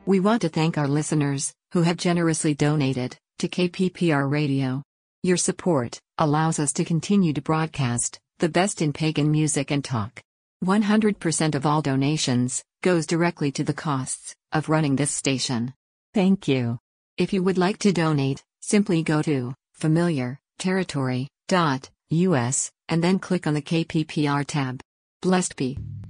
We want to thank our listeners, who have generously donated to KPPR Radio. Your support allows us to continue to broadcast the best in pagan music and talk. 100% of all donations goes directly to the costs of running this station. Thank you. If you would like to donate, simply go to familiarterritory.us and then click on the KPPR tab. Blessed be.